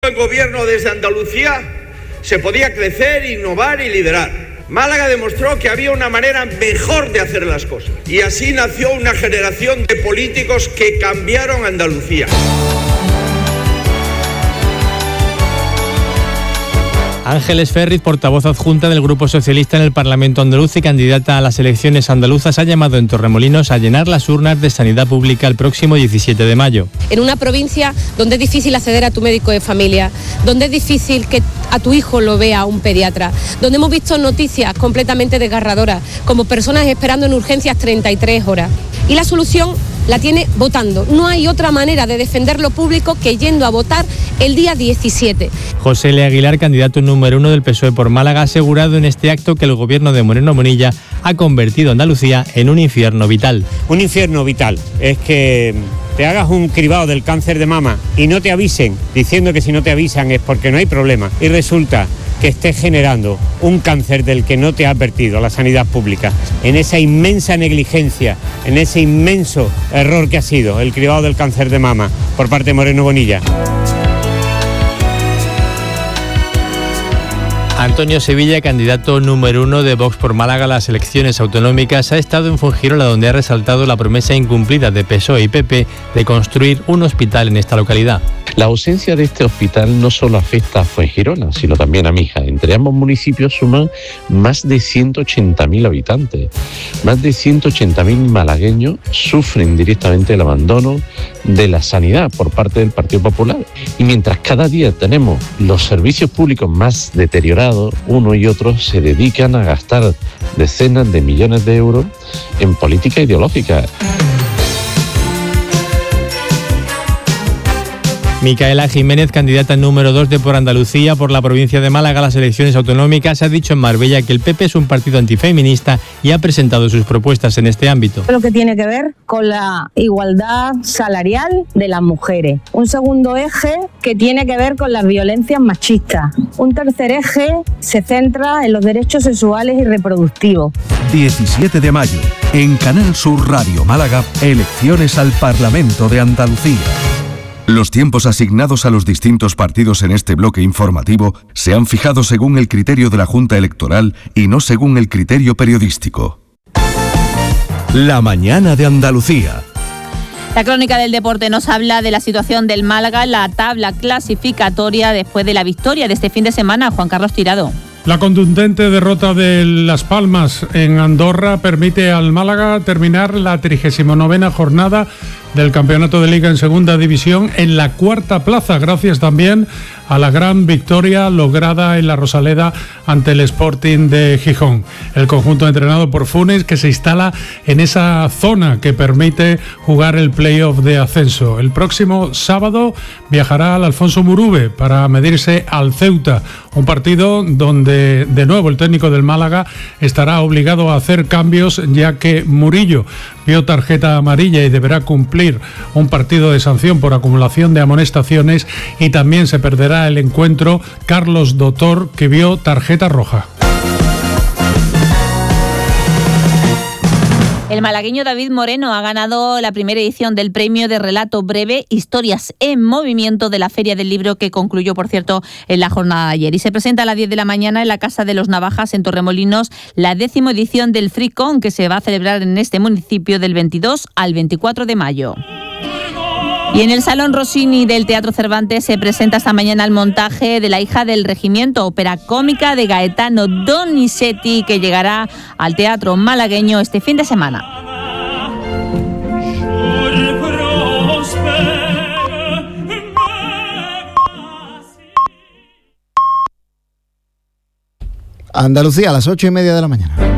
El gobierno desde Andalucía se podía crecer, innovar y liderar. Málaga demostró que había una manera mejor de hacer las cosas. Y así nació una generación de políticos que cambiaron Andalucía. Ángeles Ferriz, portavoz adjunta del Grupo Socialista en el Parlamento andaluz y candidata a las elecciones andaluzas, ha llamado en Torremolinos a llenar las urnas de sanidad pública el próximo 17 de mayo. En una provincia donde es difícil acceder a tu médico de familia, donde es difícil que a tu hijo lo vea un pediatra, donde hemos visto noticias completamente desgarradoras, como personas esperando en urgencias 33 horas. Y la solución la tiene votando. No hay otra manera de defender lo público que yendo a votar el día 17. José L. Aguilar, candidato número 1 del PSOE por Málaga, ha asegurado en este acto que el gobierno de Moreno Bonilla ha convertido Andalucía en un infierno vital. Un infierno vital es que te hagas un cribado del cáncer de mama y no te avisen, diciendo que si no te avisan es porque no hay problema, y resulta que estés generando un cáncer del que no te ha advertido la sanidad pública, en esa inmensa negligencia, en ese inmenso error que ha sido el cribado del cáncer de mama por parte de Moreno Bonilla. Antonio Sevilla, candidato número 1 de Vox por Málaga a las elecciones autonómicas, ha estado en Fuengirola, donde ha resaltado la promesa incumplida de PSOE y PP de construir un hospital en esta localidad. La ausencia de este hospital no solo afecta a Fuengirola, sino también a Mija. Entre ambos municipios suman más de 180.000 habitantes. Más de 180.000 malagueños sufren directamente el abandono de la sanidad por parte del Partido Popular. Y mientras cada día tenemos los servicios públicos más deteriorados, uno y otro se dedican a gastar decenas de millones de euros en política ideológica. Micaela Jiménez, candidata número 2 de Por Andalucía por la provincia de Málaga a las elecciones autonómicas, ha dicho en Marbella que el PP es un partido antifeminista y ha presentado sus propuestas en este ámbito. Lo que tiene que ver con la igualdad salarial de las mujeres. Un segundo eje que tiene que ver con las violencias machistas. Un tercer eje se centra en los derechos sexuales y reproductivos. 17 de mayo, en Canal Sur Radio Málaga, elecciones al Parlamento de Andalucía. Los tiempos asignados a los distintos partidos en este bloque informativo se han fijado según el criterio de la Junta Electoral y no según el criterio periodístico. La mañana de Andalucía. La crónica del deporte nos habla de la situación del Málaga en la tabla clasificatoria después de la victoria de este fin de semana. Juan Carlos Tirado. La contundente derrota de Las Palmas en Andorra permite al Málaga terminar la 39ª jornada del Campeonato de Liga en Segunda División en la 4ª plaza, gracias también a la gran victoria lograda en la Rosaleda ante el Sporting de Gijón. El conjunto entrenado por Funes, que se instala en esa zona que permite jugar el playoff de ascenso. El próximo sábado viajará al Alfonso Murube para medirse al Ceuta, un partido donde de nuevo el técnico del Málaga estará obligado a hacer cambios, ya que Murillo vio tarjeta amarilla y deberá cumplir un partido de sanción por acumulación de amonestaciones, y también se perderá el encuentro Carlos Doctor, que vio tarjeta roja. El malagueño David Moreno ha ganado la primera edición del premio de relato breve Historias en Movimiento de la Feria del Libro, que concluyó, por cierto, en la jornada de ayer. Y se presenta a las 10 de la mañana en la Casa de los Navajas, en Torremolinos, la 10ª edición del FreeCon, que se va a celebrar en este municipio del 22 al 24 de mayo. Y en el Salón Rossini del Teatro Cervantes se presenta esta mañana el montaje de La hija del regimiento, ópera cómica de Gaetano Donizetti, que llegará al teatro malagueño este fin de semana. Andalucía, a las 8:30 de la mañana.